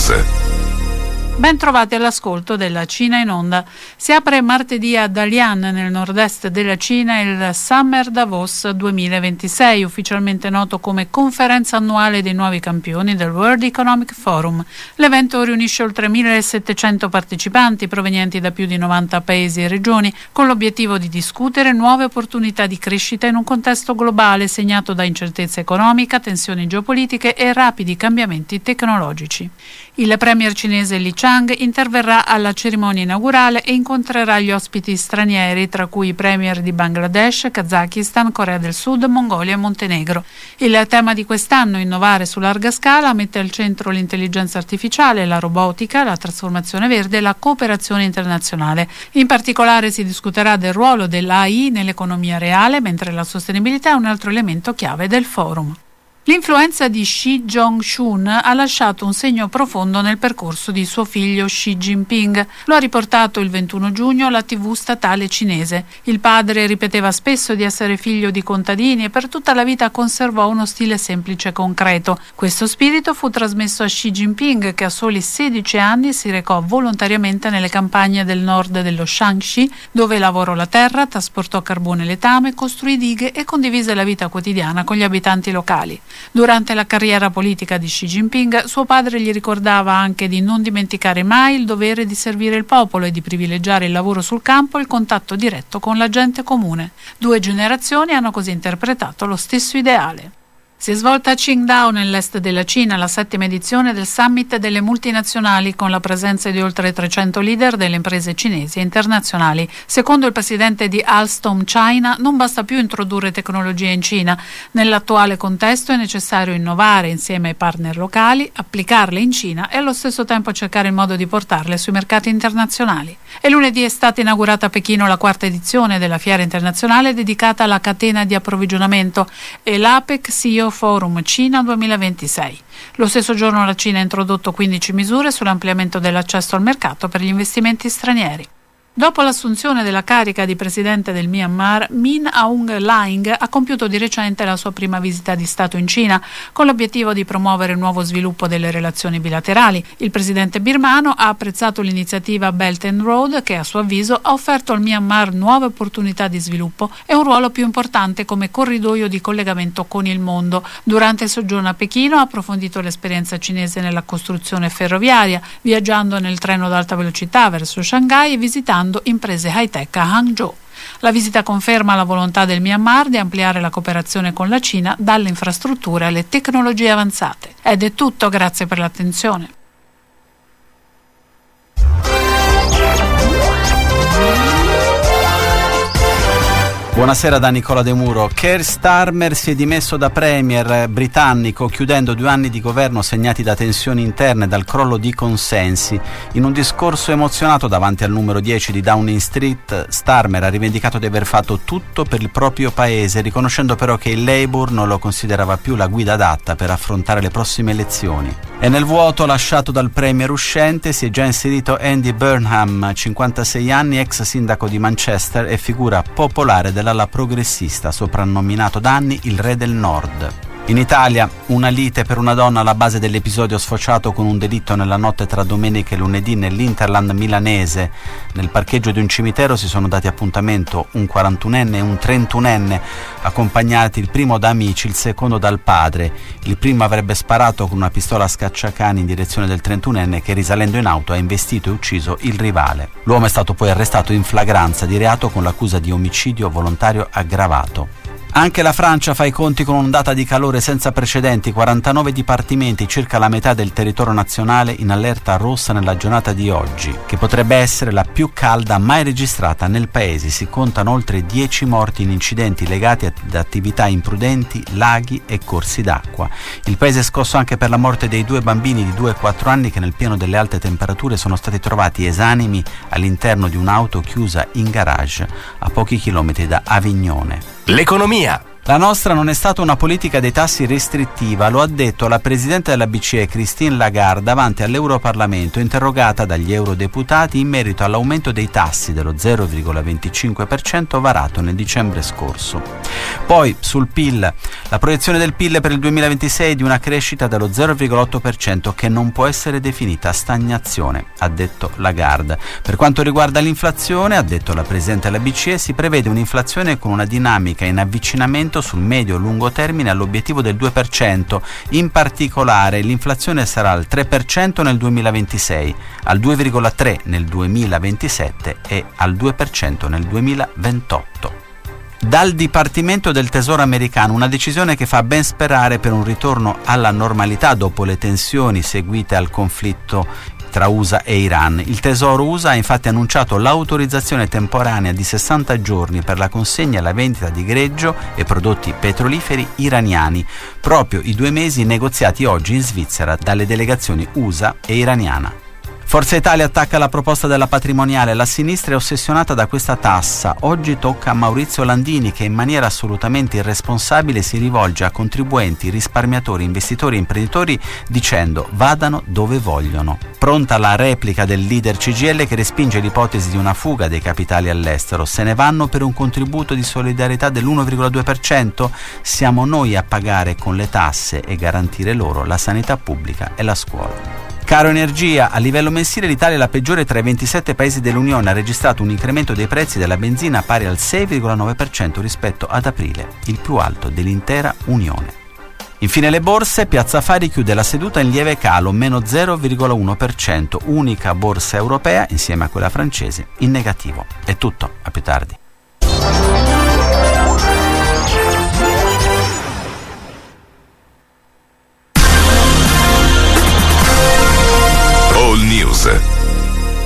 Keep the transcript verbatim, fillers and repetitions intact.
News. Ben trovati all'ascolto della Cina in Onda. Si apre martedì a Dalian, nel nord-est della Cina, il Summer Davos duemilaventisei, ufficialmente noto come Conferenza annuale dei nuovi campioni del World Economic Forum. L'evento riunisce oltre millesettecento partecipanti provenienti da più di novanta paesi e regioni, con l'obiettivo di discutere nuove opportunità di crescita in un contesto globale segnato da incertezza economica, tensioni geopolitiche e rapidi cambiamenti tecnologici. Il premier cinese Li Chang interverrà alla cerimonia inaugurale e incontrerà gli ospiti stranieri, tra cui i premier di Bangladesh, Kazakistan, Corea del Sud, Mongolia e Montenegro. Il tema di quest'anno, innovare su larga scala, mette al centro l'intelligenza artificiale, la robotica, la trasformazione verde e la cooperazione internazionale. In particolare si discuterà del ruolo dell'A I nell'economia reale, mentre la sostenibilità è un altro elemento chiave del forum. L'influenza di Xi Jong-un ha lasciato un segno profondo nel percorso di suo figlio Xi Jinping. Lo ha riportato il ventuno giugno la tivù statale cinese. Il padre ripeteva spesso di essere figlio di contadini e per tutta la vita conservò uno stile semplice e concreto. Questo spirito fu trasmesso a Xi Jinping, che a soli sedici anni si recò volontariamente nelle campagne del nord dello Shaanxi, dove lavorò la terra, trasportò carbone e letame, costruì dighe e condivise la vita quotidiana con gli abitanti locali. Durante la carriera politica di Xi Jinping, suo padre gli ricordava anche di non dimenticare mai il dovere di servire il popolo e di privilegiare il lavoro sul campo e il contatto diretto con la gente comune. Due generazioni hanno così interpretato lo stesso ideale. Si è svolta a Qingdao, nell'est della Cina, la settima edizione del Summit delle multinazionali, con la presenza di oltre trecento leader delle imprese cinesi e internazionali. Secondo il presidente di Alstom China, non basta più introdurre tecnologie in Cina. Nell'attuale contesto è necessario innovare insieme ai partner locali, applicarle in Cina e allo stesso tempo cercare il modo di portarle sui mercati internazionali. E lunedì è stata inaugurata a Pechino la quarta edizione della fiera internazionale dedicata alla catena di approvvigionamento e l'APEC C E O Forum Cina duemilaventisei. Lo stesso giorno la Cina ha introdotto quindici misure sull'ampliamento dell'accesso al mercato per gli investimenti stranieri. Dopo l'assunzione della carica di presidente del Myanmar, Min Aung Hlaing ha compiuto di recente la sua prima visita di Stato in Cina, con l'obiettivo di promuovere il nuovo sviluppo delle relazioni bilaterali. Il presidente birmano ha apprezzato l'iniziativa Belt and Road, che a suo avviso ha offerto al Myanmar nuove opportunità di sviluppo e un ruolo più importante come corridoio di collegamento con il mondo. Durante il soggiorno a Pechino ha approfondito l'esperienza cinese nella costruzione ferroviaria, viaggiando nel treno ad alta velocità verso Shanghai e visitando imprese high-tech a Hangzhou. La visita conferma la volontà del Myanmar di ampliare la cooperazione con la Cina dalle infrastrutture alle tecnologie avanzate. Ed è tutto, grazie per l'attenzione. Buonasera da Nicola De Muro. Keir Starmer si è dimesso da premier britannico, chiudendo due anni di governo segnati da tensioni interne e dal crollo di consensi. In un discorso emozionato davanti al numero dieci di Downing Street, Starmer ha rivendicato di aver fatto tutto per il proprio paese, riconoscendo però che il Labour non lo considerava più la guida adatta per affrontare le prossime elezioni. E nel vuoto lasciato dal premier uscente si è già inserito Andy Burnham, cinquantasei anni, ex sindaco di Manchester e figura popolare della alla progressista, soprannominato da anni il re del nord. In Italia, una lite per una donna alla base dell'episodio sfociato con un delitto nella notte tra domenica e lunedì nell'Interland milanese. Nel parcheggio di un cimitero si sono dati appuntamento un quarantunenne e un trentunenne, accompagnati il primo da amici, il secondo dal padre. Il primo avrebbe sparato con una pistola a scacciacani in direzione del trentunenne che, risalendo in auto, ha investito e ucciso il rivale. L'uomo è stato poi arrestato in flagranza di reato con l'accusa di omicidio volontario aggravato. Anche la Francia fa i conti con un'ondata di calore senza precedenti, quarantanove dipartimenti, circa la metà del territorio nazionale, in allerta rossa nella giornata di oggi, che potrebbe essere la più calda mai registrata nel paese. Si contano oltre dieci morti in incidenti legati ad attività imprudenti, laghi e corsi d'acqua. Il paese è scosso anche per la morte dei due bambini di due e quattro anni che nel pieno delle alte temperature sono stati trovati esanimi all'interno di un'auto chiusa in garage a pochi chilometri da Avignone. L'economia La nostra non è stata una politica dei tassi restrittiva, lo ha detto la Presidente della B C E Christine Lagarde davanti all'Europarlamento, interrogata dagli eurodeputati in merito all'aumento dei tassi dello zero virgola venticinque per cento varato nel dicembre scorso. Poi sul P I L, la proiezione del P I L per il duemilaventisei è di una crescita dello zero virgola otto per cento che non può essere definita stagnazione, ha detto Lagarde. Per quanto riguarda l'inflazione, ha detto la Presidente della B C E, si prevede un'inflazione con una dinamica in avvicinamento sul medio-lungo termine all'obiettivo del due per cento. In particolare l'inflazione sarà al tre per cento nel duemilaventisei, al due virgola tre per cento nel duemilaventisette e al due per cento nel duemilaventotto. Dal Dipartimento del Tesoro americano una decisione che fa ben sperare per un ritorno alla normalità dopo le tensioni seguite al conflitto tra U S A e Iran. Il Tesoro U S A ha infatti annunciato l'autorizzazione temporanea di sessanta giorni per la consegna e la vendita di greggio e prodotti petroliferi iraniani, proprio i due mesi negoziati oggi in Svizzera dalle delegazioni U S A e iraniana. Forza Italia attacca la proposta della patrimoniale. La sinistra è ossessionata da questa tassa. Oggi tocca a Maurizio Landini, che in maniera assolutamente irresponsabile si rivolge a contribuenti, risparmiatori, investitori e imprenditori dicendo vadano dove vogliono. Pronta la replica del leader C G I L che respinge l'ipotesi di una fuga dei capitali all'estero. Se ne vanno per un contributo di solidarietà dell'uno virgola due per cento? Siamo noi a pagare con le tasse e garantire loro la sanità pubblica e la scuola. Caro energia, a livello mensile l'Italia è la peggiore tra i ventisette paesi dell'Unione, ha registrato un incremento dei prezzi della benzina pari al sei virgola nove per cento rispetto ad aprile, il più alto dell'intera Unione. Infine le borse, Piazza Affari chiude la seduta in lieve calo, meno zero virgola uno per cento, unica borsa europea, insieme a quella francese, in negativo. È tutto, a più tardi.